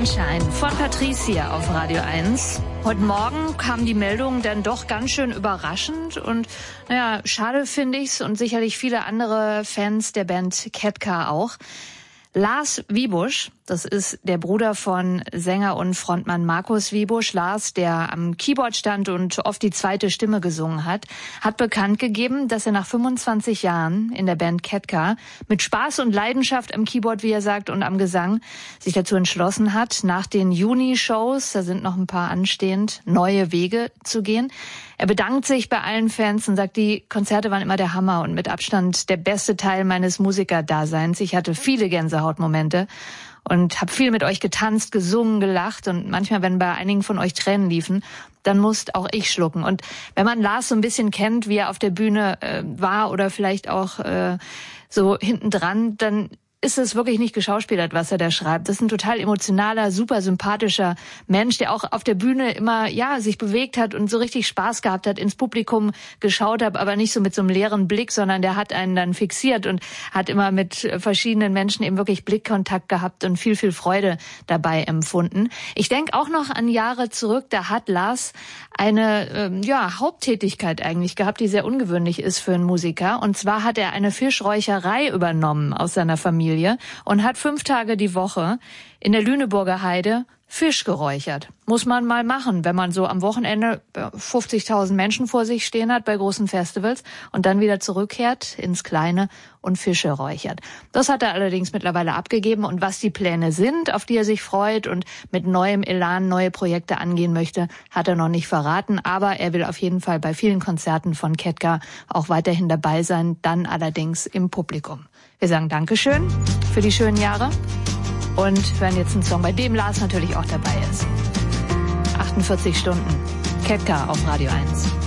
Sunshine von Patrice hier auf Radio 1. Heute Morgen kam die Meldung dann doch ganz schön überraschend und naja, schade finde ich's und sicherlich viele andere Fans der Band Ketka auch. Lars Wiebusch, das ist der Bruder von Sänger und Frontmann Markus Wiebusch. Lars, der am Keyboard stand und oft die zweite Stimme gesungen hat bekannt gegeben, dass er nach 25 Jahren in der Band Ketka mit Spaß und Leidenschaft am Keyboard, wie er sagt, und am Gesang sich dazu entschlossen hat, nach den Juni-Shows, da sind noch ein paar anstehend, neue Wege zu gehen. Er bedankt sich bei allen Fans und sagt, die Konzerte waren immer der Hammer und mit Abstand der beste Teil meines Musikerdaseins. Ich hatte viele Gänsehautmomente und habe viel mit euch getanzt, gesungen, gelacht und manchmal, wenn bei einigen von euch Tränen liefen, dann musste auch ich schlucken. Und wenn man Lars so ein bisschen kennt, wie er auf der Bühne war oder vielleicht auch so hintendran, dann ist es wirklich nicht geschauspielert, was er da schreibt. Das ist ein total emotionaler, super sympathischer Mensch, der auch auf der Bühne immer, ja, sich bewegt hat und so richtig Spaß gehabt hat, ins Publikum geschaut hat, aber nicht so mit so einem leeren Blick, sondern der hat einen dann fixiert und hat immer mit verschiedenen Menschen eben wirklich Blickkontakt gehabt und viel, viel Freude dabei empfunden. Ich denke auch noch an Jahre zurück, da hat Lars eine Haupttätigkeit eigentlich gehabt, die sehr ungewöhnlich ist für einen Musiker. Und zwar hat er eine Fischräucherei übernommen aus seiner Familie und hat 5 Tage die Woche in der Lüneburger Heide Fisch geräuchert. Muss man mal machen, wenn man so am Wochenende 50.000 Menschen vor sich stehen hat bei großen Festivals und dann wieder zurückkehrt ins Kleine und Fische räuchert. Das hat er allerdings mittlerweile abgegeben und was die Pläne sind, auf die er sich freut und mit neuem Elan neue Projekte angehen möchte, hat er noch nicht verraten. Aber er will auf jeden Fall bei vielen Konzerten von Ketka auch weiterhin dabei sein, dann allerdings im Publikum. Wir sagen Dankeschön für die schönen Jahre und hören jetzt einen Song, bei dem Lars natürlich auch dabei ist. 48 Stunden. Ketka auf Radio 1.